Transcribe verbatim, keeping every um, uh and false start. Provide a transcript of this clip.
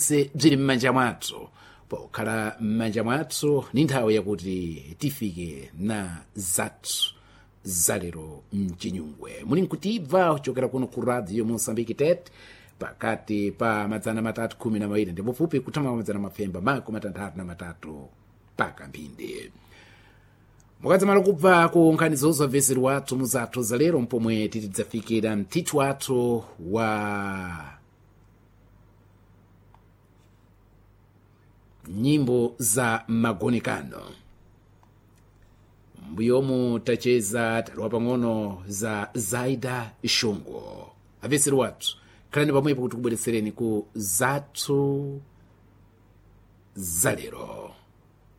se bziri m'manja mwathu pokhala m'manja mwathu ni nthawi yakuti tifike na zathu zalero mchinyungwe muli nkutibva kuchokera kuno ku radio Mosambiki Tete pakati pa madzana matatu khumi na mawiri ndipo fupi kutama madzana mapfemba mako matanthatu na matatu paka mphindi mukadzamala kubva ku nkhanizo zaveseri wathu muzathu zalero mpomwe titidzafikira mthithi wathu wa nyimbo za magonekano mbuyomu tacheza taliwa pang'ono za Zaida Shungo aveseri wathu khalani pamwepo kuti kubweretsereni ku zathu zalero.